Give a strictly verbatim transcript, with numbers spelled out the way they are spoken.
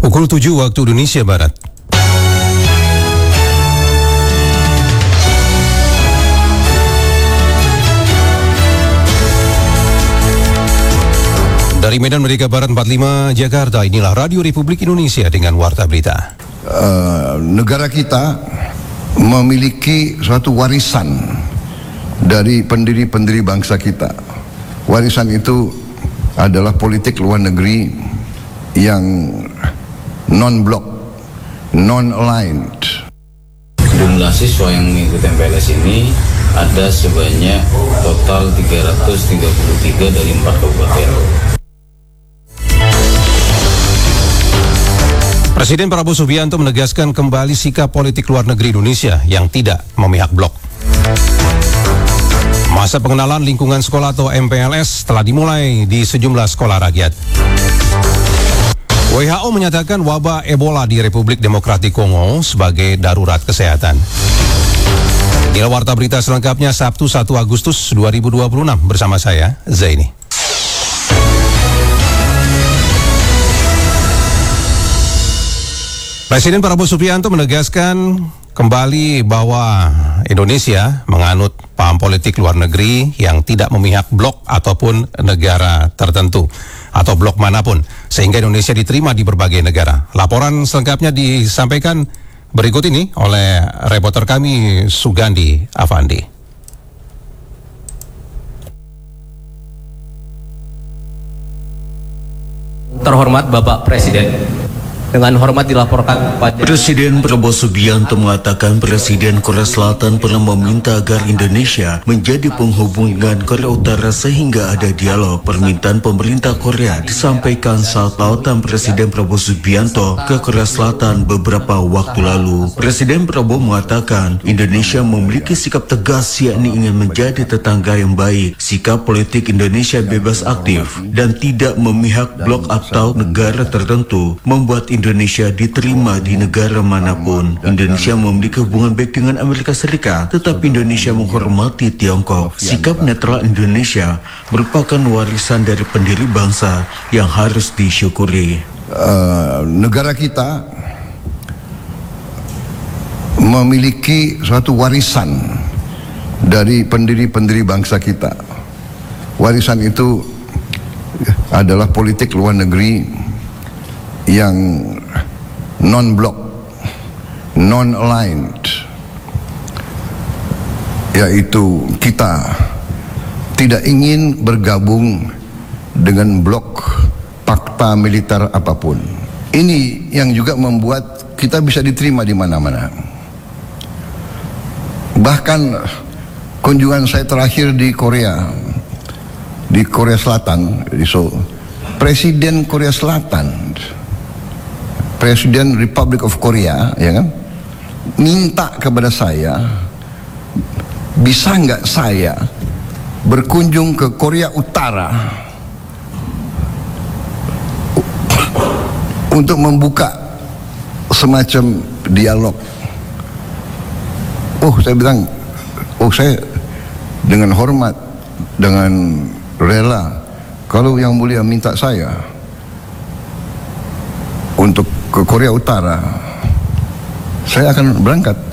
Pukul tujuh waktu Indonesia Barat. Dari Medan Merdeka Barat empat puluh lima Jakarta, inilah Radio Republik Indonesia dengan Warta Berita. Uh, negara kita memiliki suatu warisan dari pendiri-pendiri bangsa kita. Warisan itu adalah politik luar negeri yang non-blok, non-aligned. Jumlah siswa yang mengikuti M P L S ini ada sebanyak total tiga ratus tiga puluh tiga dari empat kabupaten. Presiden Prabowo Subianto menegaskan kembali sikap politik luar negeri Indonesia yang tidak memihak blok. Masa pengenalan lingkungan sekolah atau M P L S telah dimulai di sejumlah sekolah rakyat. W H O menyatakan wabah Ebola di Republik Demokratik Kongo sebagai darurat kesehatan. Inilah Warta Berita selengkapnya Sabtu satu Agustus dua ribu dua puluh enam bersama saya, Zaini. Presiden Prabowo Subianto menegaskan kembali bahwa Indonesia menganut paham politik luar negeri yang tidak memihak blok ataupun negara tertentu atau blok manapun, sehingga Indonesia diterima di berbagai negara. Laporan selengkapnya disampaikan berikut ini oleh reporter kami Sugandi Avandi. Terhormat Bapak Presiden, dengan hormat dilaporkan kepada Presiden Prabowo Subianto mengatakan Presiden Korea Selatan pernah meminta agar Indonesia menjadi penghubung dengan Korea Utara sehingga ada dialog. Permintaan pemerintah Korea disampaikan saat lautan Presiden Prabowo Subianto ke Korea Selatan beberapa waktu lalu. Presiden Prabowo mengatakan Indonesia memiliki sikap tegas yakni ingin menjadi tetangga yang baik. Sikap politik Indonesia bebas aktif dan tidak memihak blok atau negara tertentu membuat Indonesia diterima di negara manapun. Indonesia memiliki hubungan baik dengan Amerika Serikat, tetapi Indonesia menghormati Tiongkok. Sikap netral Indonesia merupakan warisan dari pendiri bangsa yang harus disyukuri. Uh, negara kita memiliki suatu warisan dari pendiri-pendiri bangsa kita. Warisan itu adalah politik luar negeri yang non-blok, non-aligned, yaitu kita tidak ingin bergabung dengan blok fakta militer apapun. Ini yang juga membuat kita bisa diterima di mana-mana. Bahkan kunjungan saya terakhir di Korea, di Korea Selatan, di Seoul, Presiden Korea Selatan, Presiden Republic of Korea, ya kan, minta kepada saya, bisa nggak saya berkunjung ke Korea Utara untuk membuka semacam dialog. Oh, saya bilang, oh saya dengan hormat, dengan rela, kalau Yang Mulia minta saya untuk ke Korea Utara, saya akan berangkat.